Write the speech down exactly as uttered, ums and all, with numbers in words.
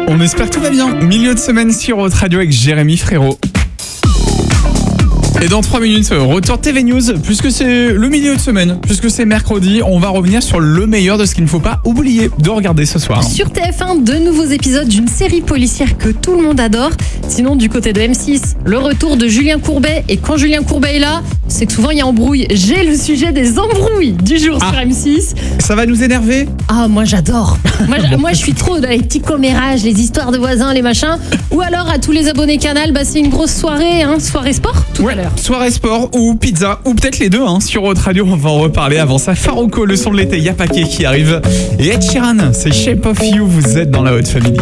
On espère que tout va bien. Milieu de semaine sur Haute Radio avec Jérémy Frérot. Et dans trois minutes, retour T V News, puisque c'est le milieu de semaine, puisque c'est mercredi, on va revenir sur le meilleur de ce qu'il ne faut pas oublier de regarder ce soir. Sur T F un, deux nouveaux épisodes d'une série policière que tout le monde adore. Sinon, du côté de M six, le retour de Julien Courbet. Et quand Julien Courbet est là, c'est que souvent il y a embrouille. J'ai le sujet des embrouilles du jour Ah. sur M six. Ça va nous énerver? Ah, moi j'adore. Moi, Bon. moi je suis trop dans les petits commérages, les histoires de voisins, les machins. Ou alors à tous les abonnés Canal, bah, c'est une grosse soirée, hein, soirée sport tout à l'heure. Soirée sport ou pizza, ou peut-être les deux, hein. Sur Haute Radio, on va en reparler. Avant ça, Farouko, le son de l'été, Y'a Paquet qui arrive. Et Ed Sheeran, c'est Shape of You, vous êtes dans la Haute Family.